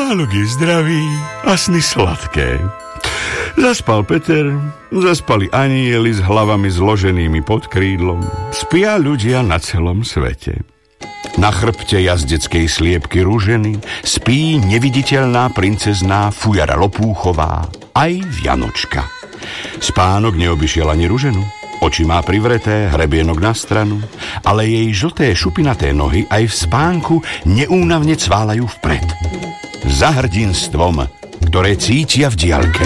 Spánok je zdravý a sny sladké. Zaspal Peter, zaspali anjeli s hlavami zloženými pod krídlom. Spia ľudia na celom svete. Na chrbte jazdeckej sliepky Ruženy spí neviditeľná princezná Fujara Lopúchová, aj Vianočka. Spánok neobyšiel ani Ruženu. Oči má privreté, hrebienok na stranu, ale jej žlté šupinaté nohy aj v spánku neúnavne cválajú vpred. Za hrdinstvom, ktoré cítia v diaľke.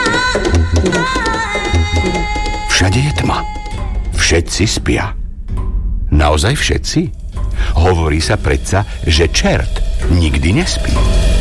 Všade je tma. Všetci spia. Naozaj všetci? Hovorí sa predsa, že čert nikdy nespí.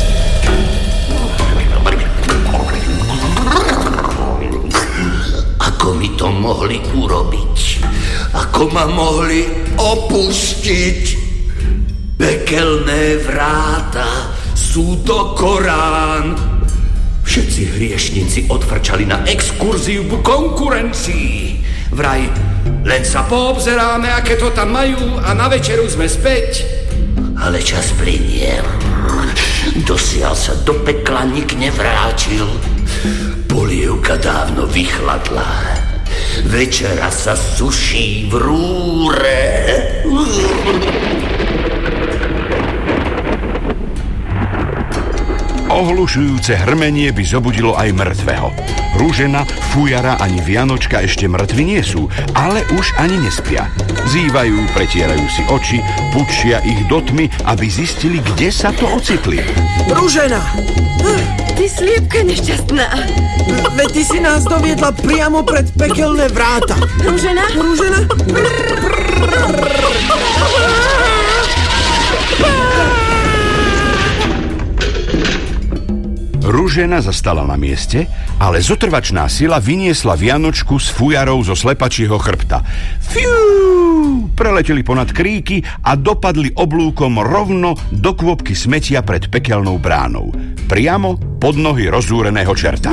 Ako mi to mohli urobiť? Ako ma mohli opustiť? Pekelné vráta, sú to Korán. Všetci hriešnici odfrčali na exkurziu v konkurencii. Vraj, len sa poobzeráme, aké to tam majú a na večeru sme späť. Ale čas plynie. Dosiaľ sa do pekla nik nevrátil. Polievka dávno vychladla. Večera sa suší v rúre. Ohlušujúce hrmenie by zobudilo aj mŕtvého. Ružena, Fujara ani Vianočka ešte mŕtvi nie sú, ale už ani nespia. Zývajú, pretierajú si oči, pučia ich do tmy, aby zistili, kde sa to ocitli. Ružena! Ty sliepka nešťastná. Veď ty si nás doviedla priamo pred pekelné vráta. Ružena? Ružena? Ružena zastala na mieste, ale zotrvačná sila vyniesla Vianočku s Fujarou zo slepačieho chrbta. Fiú! Preleteli ponad kríky a dopadli oblúkom rovno do kôpky smetia pred pekelnou bránou. Priamo pod nohy rozúreného čerta.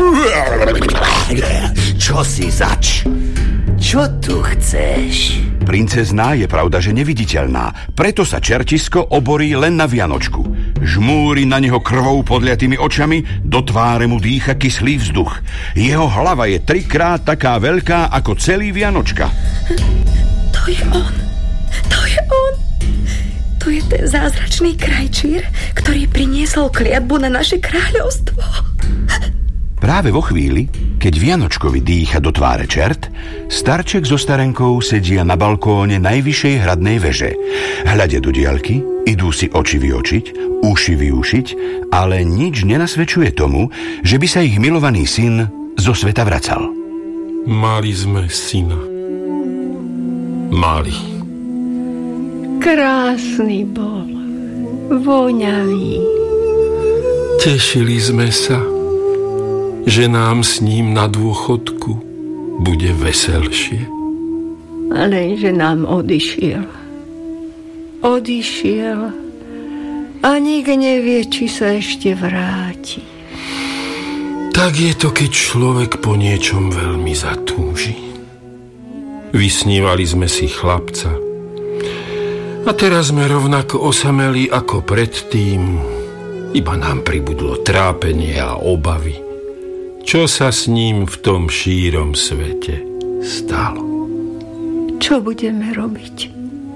Čo si zač? Čo tu chceš? Princezná je pravda, že neviditeľná, preto sa čertisko oborí len na Vianočku. Žmúri na neho krvou podliatými očami, do tváre mu dýcha kyslý vzduch. Jeho hlava je 3-krát taká veľká ako celý Vianočka. To je on. To je on. To je ten zázračný krajčír, ktorý priniesol kliatbu na naše kráľovstvo. Práve vo chvíli, keď Vianočkovi dýcha do tváre čert, starček so starenkou sedia na balkóne najvyššej hradnej veže. Hľadia do diaľky, idú si oči vyočiť, uši vyušiť, ale nič nenasvedčuje tomu, že by sa ich milovaný syn zo sveta vracal. Mali sme syna. Mali. Krásny bol, voňavý. Tešili sme sa, že nám s ním na dôchodku bude veselšie. Lenže nám odišiel. Odišiel a nik nevie, či sa ešte vráti. Tak je to, keď človek po niečom veľmi zatúži. Vysnívali sme si chlapca. A teraz sme rovnako osamelí ako predtým. Iba nám pribudlo trápenie a obavy. Čo sa s ním v tom šírom svete stalo? Čo budeme robiť?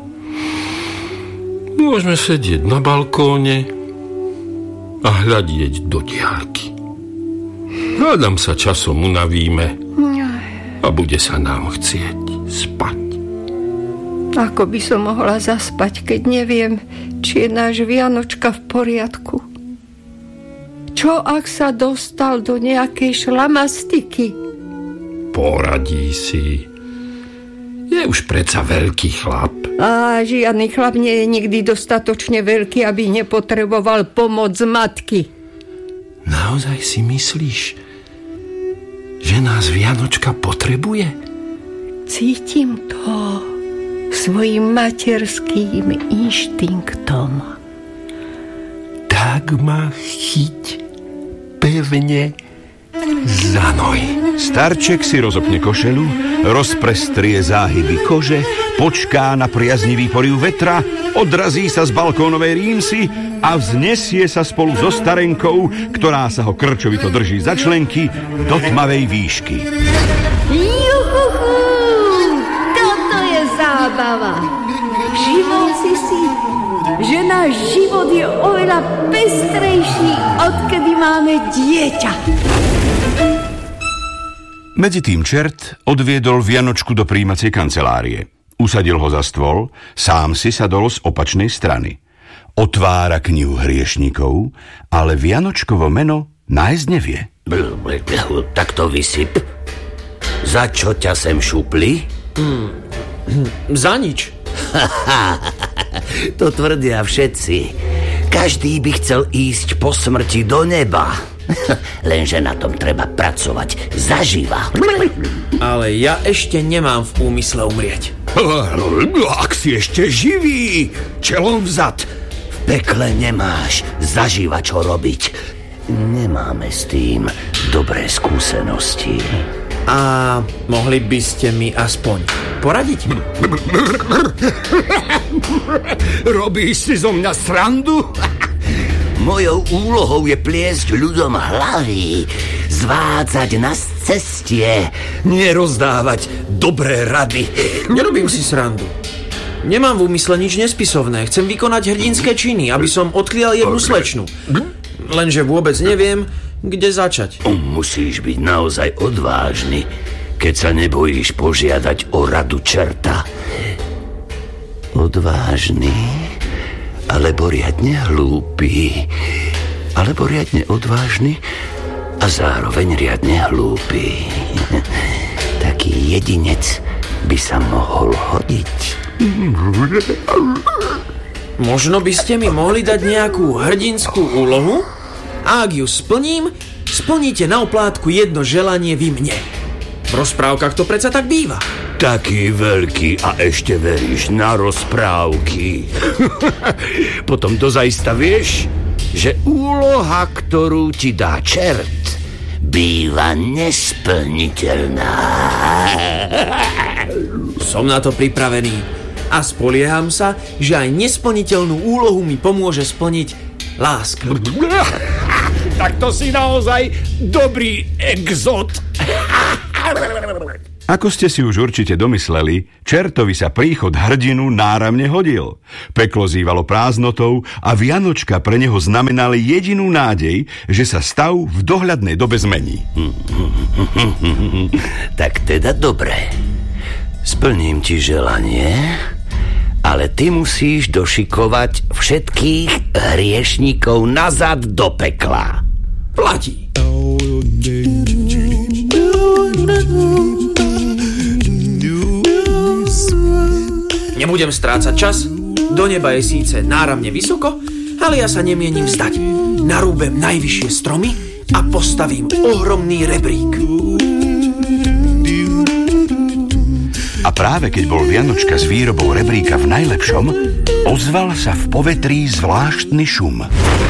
Môžeme sedieť na balkóne a hľadieť do diaľky. Hádam sa časom unavíme a bude sa nám chcieť spať. Ako by som mohla zaspať, keď neviem, či je náš Vianočka v poriadku? Čo ak sa dostal do nejakej šlamastiky? Poradí si. Je už predsa veľký chlap. A žiadny chlap nie je nikdy dostatočne veľký, aby nepotreboval pomoc matky. Naozaj si myslíš, že nás Vianočka potrebuje? Cítim to svojim materským inštinktom. Tak ma chyť pevne za nohy. Starček si rozopne košelu, rozprestrie záhyby kože, počká na priaznivý poriv vetra, odrazí sa z balkónovej rímsy a vznesie sa spolu so starenkou, ktorá sa ho krčovito drží za členky, do tmavej výšky. Juhuhu, toto je zábava. Všimol si, že náš život je oveľa pestrejší, odkedy máme dieťa. Medzitým čert odviedol Vianočku do prijímacej kancelárie. Usadil ho za stôl, sám si sadol z opačnej strany. Otvára knihu hriešnikov, ale Vianočkovo meno nájsť nevie. Tak to vysyp. Za čo ťa sem šupli? Za nič. To tvrdia všetci. Každý by chcel ísť po smrti do neba. Lenže na tom treba pracovať zaživa. Ale ja ešte nemám v úmysle umrieť. Ak si ešte živý, čelom vzad. V pekle nemáš zaživa čo robiť. Nemáme s tým dobré skúsenosti. A mohli by ste mi aspoň poradiť? Robíš si zo mňa srandu? Mojou úlohou je pliesť ľuďom hlavy, zvádzať na cestie, nerozdávať dobré rady. Nerobím si srandu. Nemám v úmysle nič nespisovné. Chcem vykonať hrdinské činy, aby som odklial jednu slečnu. Lenže vôbec neviem, kde začať. Musíš byť naozaj odvážny, keď sa nebojíš požiadať o radu čerta. Odvážny, alebo riadne hlúpy, alebo riadne odvážny a zároveň riadne hlúpy. Taký jedinec by sa mohol hodiť. Možno by ste mi mohli dať nejakú hrdinskú úlohu? A ak ju splním, splníte na oplátku jedno želanie vy mne. V rozprávkach to predsa tak býva. Taký veľký a ešte veríš na rozprávky. Potom dozajista vieš, že úloha, ktorú ti dá čert, býva nesplniteľná. Som na to pripravený a spolieham sa, že aj nesplniteľnú úlohu mi pomôže splniť láska. Tak to si naozaj dobrý exot. Ako ste si už určite domysleli, čertovi sa príchod hrdinu náramne hodil. Peklo zývalo prázdnotou a Vianočka pre neho znamenali jedinú nádej, že sa stav v dohľadnej dobe zmení. Tak teda dobre. Splním ti želanie, ale ty musíš došikovať všetkých hriešníkov nazad do pekla. Platí. Nebudem strácať čas. Do neba je síce náramne vysoko, ale ja sa nemienim vzdať. Narúbem najvyššie stromy a postavím ohromný rebrík. A práve keď bol Vianočka s výrobou rebríka v najlepšom, ozval sa v povetrí zvláštny šum.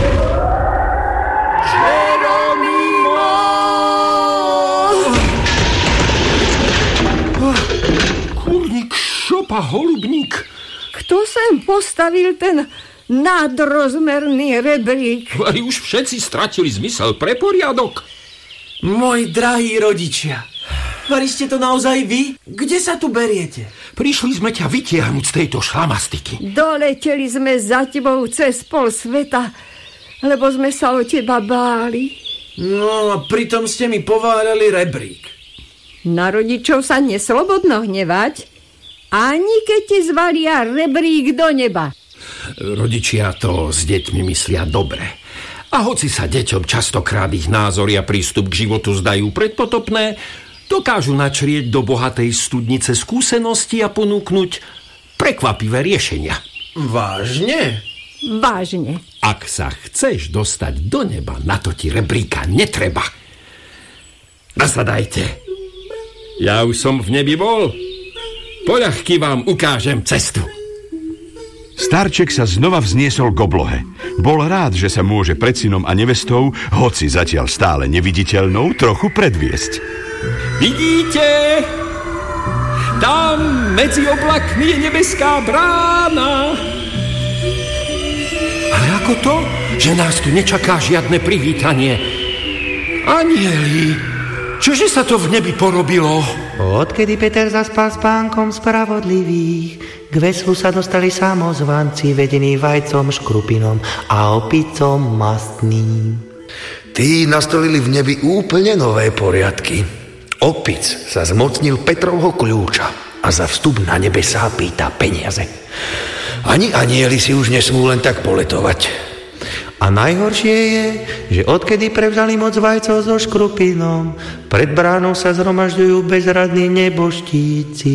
Kurník, šopa, holubník. Kto sem postavil ten nadrozmerný rebrík? Ale už všetci stratili zmysel pre poriadok. Moji drahí rodičia, vari ste to naozaj vy? Kde sa tu beriete? Prišli sme ťa vytiahnuť z tejto šlamastiky. Doleteli sme za tebou cez pol sveta, lebo sme sa o teba báli. No a pritom ste mi pováľali rebrík. Na rodičov sa neslobodno hnevať, ani keď ti zvalia rebrík do neba. Rodičia to s deťmi myslia dobre. A hoci sa deťom častokrát ich názory a prístup k životu zdajú predpotopné, dokážu načrieť do bohatej studnice skúsenosti a ponúknuť prekvapivé riešenia. Vážne? Vážne. Ak sa chceš dostať do neba, na to ti rebríka netreba. Nasadajte. Ja už som v nebi bol. Poľahky vám ukážem cestu. Starček sa znova vzniesol k oblohe. Bol rád, že sa môže pred synom a nevestou, hoci zatiaľ stále neviditeľnou, trochu predviesť. Vidíte? Tam medzi oblakmi je nebeská brána. Ale ako Ako to, že nás tu nečaká žiadne privítanie? Anieli, čože sa to v nebi porobilo? Odkedy Peter zaspal spánkom spravodlivých, k veslu sa dostali samozvanci vedení vajcom škrupinom a opicom mastným. Tí nastolili v nebi úplne nové poriadky. Opic sa zmocnil Petrovho kľúča a za vstup na nebesá pýta peniaze. Ani anieli si už nesmú len tak poletovať. A najhoršie je, že odkedy prevzali moc vajcov so škrupinom, pred bránou sa zhromažďujú bezradní neboštíci.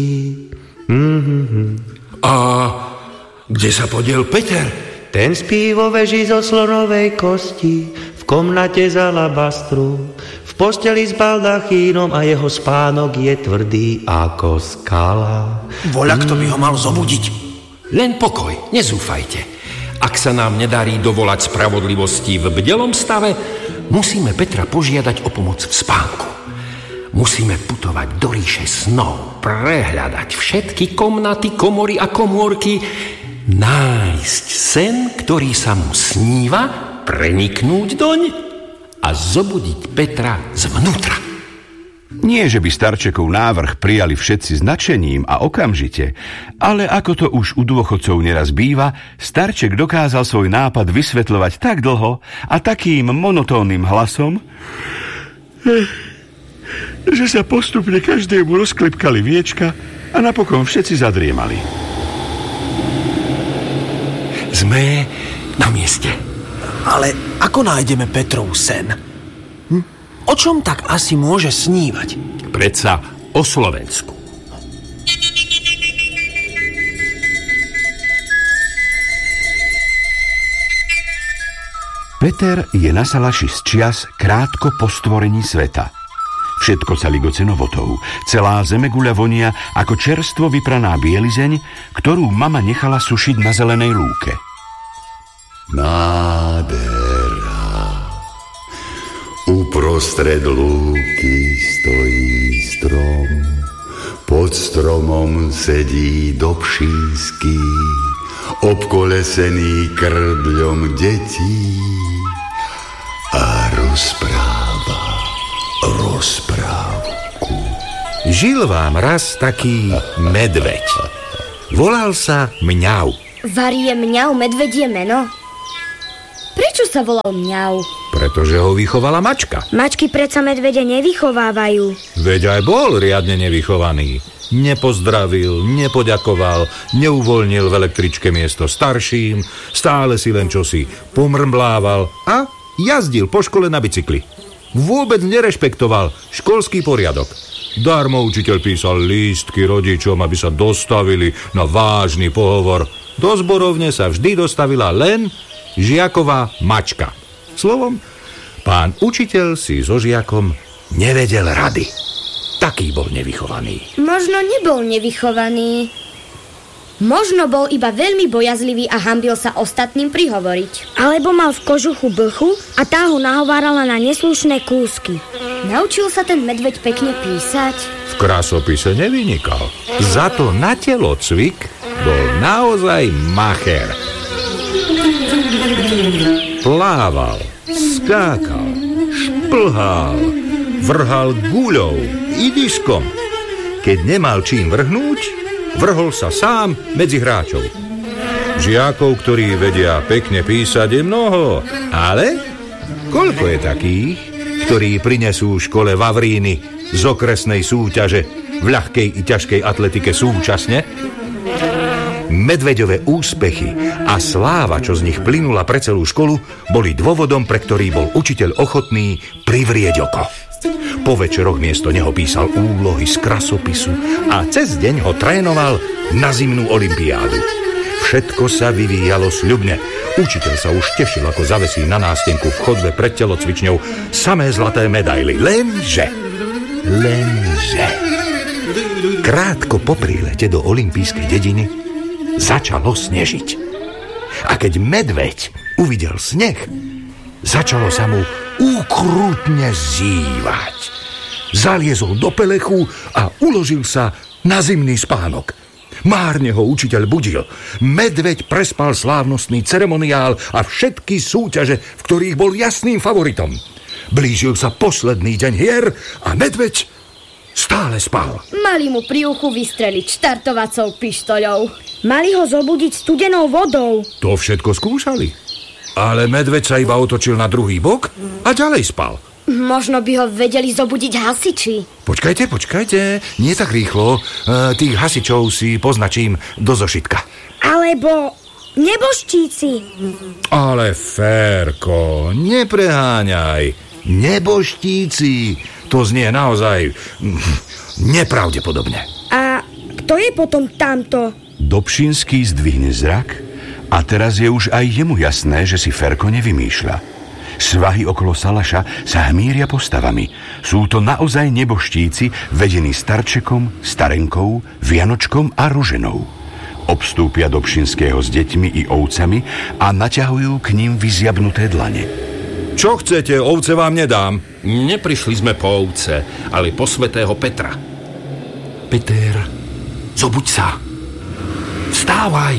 A kde sa podiel Peter? Ten spí vo veži zo slonovej kosti, v komnate z alabastru, v posteli s baldachínom a jeho spánok je tvrdý ako skala. Voľa, kto by ho mal zobudiť. Len pokoj, nezúfajte. Ak sa nám nedarí dovolať spravodlivosti v bdelom stave, musíme Petra požiadať o pomoc v spánku. Musíme putovať do ríše snov, prehľadať všetky komnaty, komory a komórky, nájsť sen, ktorý sa mu sníva, preniknúť doň a zobudiť Petra zvnútra. Nie, že by starčekov návrh prijali všetci s nadšením a okamžite, ale ako to už u dôchodcov neraz býva, starček dokázal svoj nápad vysvetľovať tak dlho a takým monotónnym hlasom, že sa postupne každému rozklipkali viečka a napokon všetci zadriemali. Sme na mieste. Ale ako nájdeme Petrov sen? O čom tak asi môže snívať? Predsa o Slovensku. Peter je na Salaši z čias krátko po stvorení sveta. Všetko sa ligoce novotou. Celá zemeguľa vonia ako čerstvo vypraná bielizeň, ktorú mama nechala sušiť na zelenej lúke. Nádhera. Uprostred lúky stojí strom, pod stromom sedí dobšínsky, obkolesený krdľom detí a rozpráva rozprávku. Žil vám raz taký medveď. Volal sa Mňau. Varí je Mňau medvedie meno? Prečo sa volal Mňau? Pretože ho vychovala mačka. Mačky predsa medvede nevychovávajú. Veď aj bol riadne nevychovaný. Nepozdravil, nepoďakoval, neuvoľnil v električke miesto starším, stále si len čosi pomrmblával a jazdil po škole na bicykli. Vôbec nerešpektoval školský poriadok. Darmo učiteľ písal lístky rodičom, aby sa dostavili na vážny pohovor. Do zborovne sa vždy dostavila len žiaková mačka. Slovom, pán učiteľ si so žiakom nevedel rady. Taký bol nevychovaný. Možno nebol nevychovaný. Možno bol iba veľmi bojazlivý a hanbil sa ostatným prihovoriť. Alebo mal v kožuchu blchu a tá ho nahovárala na neslušné kúsky. Naučil sa ten medveď pekne písať? V krásopise nevynikal. Za to na telocvik bol naozaj macher. Plával, skákal, šplhal, vrhal guľou i diskom. Keď nemal čím vrhnúť, vrhol sa sám medzi hráčov. Žiakov, ktorí vedia pekne písať, je mnoho, ale koľko je takých, ktorí prinesú škole vavríny z okresnej súťaže v ľahkej i ťažkej atletike súčasne? Medveďové úspechy a sláva, čo z nich plynula pre celú školu, boli dôvodom, pre ktorý bol učiteľ ochotný privrieť oko. Po večeroch miesto neho písal úlohy z krasopisu a cez deň ho trénoval na zimnú olympiádu. Všetko sa vyvíjalo sľubne. Učiteľ sa už tešil, ako zavesí na nástenku v chodbe pred telocvičňou samé zlaté medaily. Lenže krátko po prílete do olympijskej dediny začalo snežiť. A keď medveď uvidel sneh, začalo sa mu ukrutne zývať. Zaliezol do pelechu a uložil sa na zimný spánok. Márne ho učiteľ budil. Medveď prespal slávnostný ceremoniál a všetky súťaže, v ktorých bol jasným favoritom. Blížil sa posledný deň hier a medveď stále spal. Mali mu pri uchu vystreliť štartovacou pištoľou. Mali ho zobudiť studenou vodou. To všetko skúšali. Ale medveď sa iba otočil na druhý bok a ďalej spal. Možno by ho vedeli zobudiť hasiči. Počkajte, nie tak rýchlo. Tých hasičov si poznačím do zošitka. Alebo nebožtíci. Ale Férko, nepreháňaj. Nebožtíci, to znie naozaj nepravdepodobne. A kto je potom tamto? Dobšinský zdvihne zrak a teraz je už aj jemu jasné, že si Ferko nevymýšľa. Svahy okolo salaša sa hmíria postavami. Sú to naozaj neboštíci, vedení starčekom, starenkou, vianočkom a ruženou. Obstúpia Dobšinského s deťmi i ovcami a naťahujú k ním vyziabnuté dlane. Čo chcete, ovce vám nedám. Neprišli sme po ovce, ale po svätého Petra. Peter, zobuď sa. Vstávaj.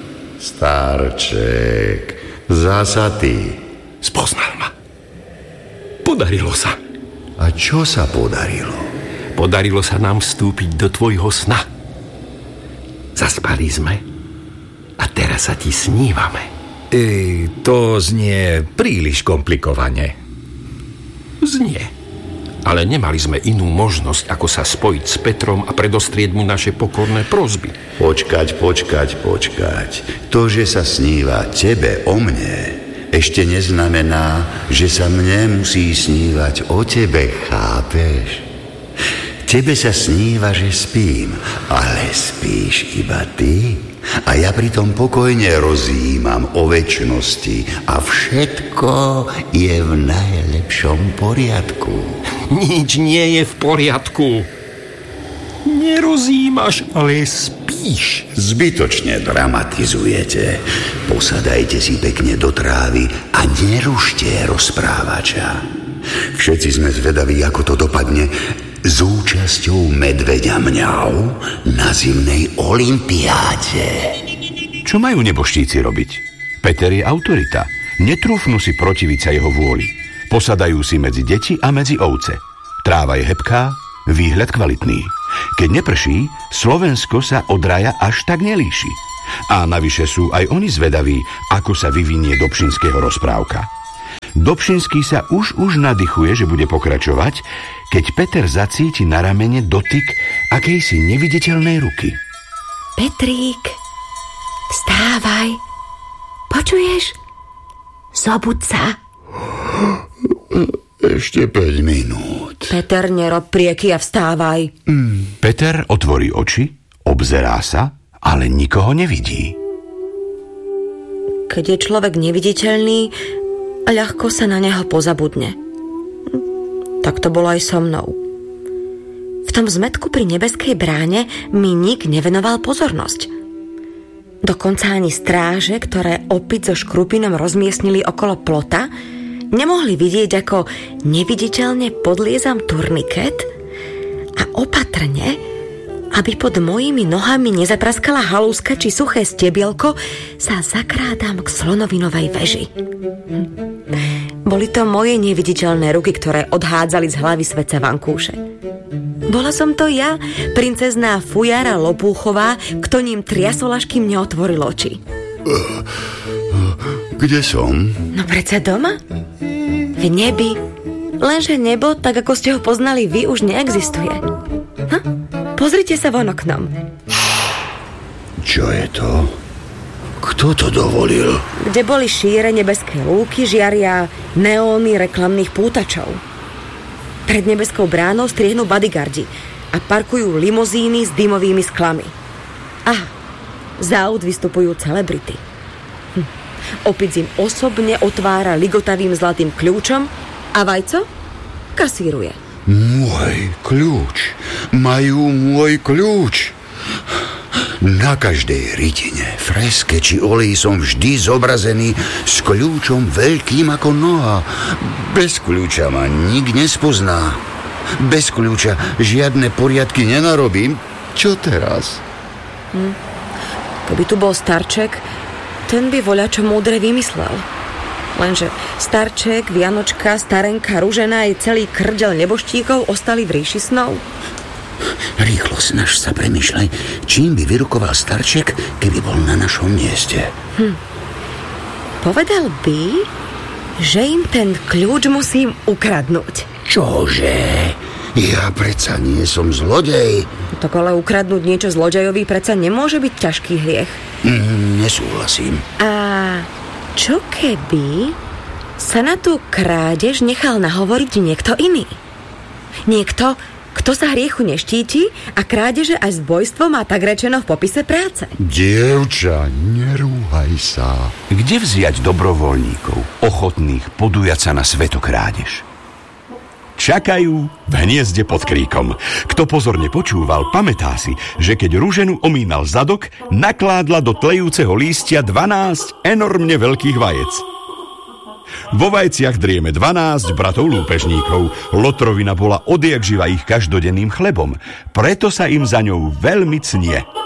Starček, zasa ty. Spoznal ma. Podarilo sa. A čo sa podarilo? Podarilo sa nám vstúpiť do tvojho sna. Zaspali sme a teraz sa ti snívame. To znie príliš komplikovane. Znie. Ale nemali sme inú možnosť, ako sa spojiť s Petrom a predostrieť mu naše pokorné prosby. Počkať. To, že sa sníva tebe o mne, ešte neznamená, že sa mne musí snívať o tebe, chápeš? Tebe sa sníva, že spím, ale spíš iba ty. A ja pritom pokojne rozjímam o večnosti a všetko je v najlepšom poriadku. Nič nie je v poriadku. Nerozímaš, ale spíš. Zbytočne dramatizujete. Posadajte si pekne do trávy a nerušte rozprávača. Všetci sme zvedaví, ako to dopadne s účasťou medveďa mňau na zimnej olympiáde. Čo majú neboštíci robiť? Peter je autorita. Netrúfnú si protiviť sa jeho vôli. Posadajú si medzi deti a medzi ovce. Tráva je hebká, výhľad kvalitný. Keď neprší, Slovensko sa od raja až tak nelíši. A navyše sú aj oni zvedaví, ako sa vyvinie Dobšinského rozprávka. Dobšinský sa už nadýchuje, že bude pokračovať, keď Peter zacíti na ramene dotyk akejsi neviditeľnej ruky. Petrík, vstávaj. Počuješ? Zobuď sa. Ešte 5 minút. Peter, nerob prieky a vstávaj. Peter otvorí oči, obzerá sa, ale nikoho nevidí. Keď je človek neviditeľný, ľahko sa na neho pozabudne. Tak to bolo aj so mnou. V tom zmätku pri nebeskej bráne mi nik nevenoval pozornosť. Dokonca ani stráže, ktoré opäť so škrupinom rozmiestnili okolo plota, nemohli vidieť, ako neviditeľne podliezam turniket a opatrne, aby pod mojimi nohami nezapraskala halúska či suché stebielko, sa zakrádam k slonovinovej veži. Boli to moje neviditeľné ruky, ktoré odhádzali z hlavy svätca vankúše. Bola som to ja, princezná Fujara Lopúchová, kto ním triasol, až kým neotvoril oči. Kde som? No predsa doma? V nebi. Lenže nebo, tak ako ste ho poznali vy, už neexistuje. Pozrite sa von oknom. Čo je to? Kto to dovolil? Kde boli šíre nebeské lúky, žiaria neóny reklamných pútačov. Pred nebeskou bránou striehnú bodyguardi a parkujú limuzíny s dymovými sklami. Aha, z aut vystupujú celebrity. Opic im osobne otvára ligotavým zlatým kľúčom a vajco kasíruje. Môj kľúč. Majú môj kľúč. Na každej rytine, freske či oleji som vždy zobrazený s kľúčom veľkým ako noha. Bez kľúča ma nik nespozná. Bez kľúča žiadne poriadky nenarobím. Čo teraz? Keby tu bol starček, ten by voľačo múdre vymyslel. Lenže starček, Vianočka, starenka, Ružena i celý krdeľ neboštíkov ostali v ríši snov. Rýchlo snaž sa premýšľaj, čím by vyrukoval starček, keby bol na našom mieste. Povedal by, že im ten kľúč musím ukradnúť. Čože? Ja predsa nie som zlodej. Tak ale ukradnúť niečo zlodejovi predsa nemôže byť ťažký hriech. Nesúhlasím. A čo keby sa na tú krádež nechal nahovoriť niekto iný? Niekto, kto sa hriechu neštíti a krádeže aj zbojstvo má tak rečeno v popise práce. Dievča, nerúhaj sa. Kde vziať dobrovoľníkov, ochotných podujať sa na svetokrádež? Čakajú v hniezde pod kríkom. Kto pozorne počúval, pamätá si, že keď Ruženu omínal zadok, nakládla do tlejúceho lístia 12 enormne veľkých vajec. Vo vajciach drieme 12 bratov lúpežníkov. Lotrovina bola odjakživa ich každodenným chlebom, preto sa im za ňou veľmi cnie.